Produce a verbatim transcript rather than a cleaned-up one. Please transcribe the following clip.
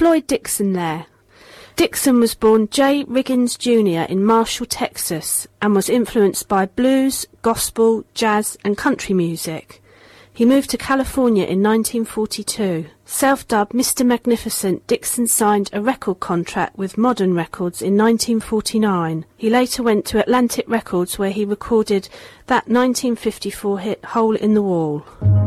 Floyd Dixon there. Dixon was born J. Riggins Junior in Marshall, Texas, and was influenced by blues, gospel, jazz and country music. He moved to California in nineteen forty-two. Self-dubbed Mister Magnificent, Dixon signed a record contract with Modern Records in nineteen forty-nine. He later went to Atlantic Records, where he recorded that nineteen fifty-four hit Hole in the Wall.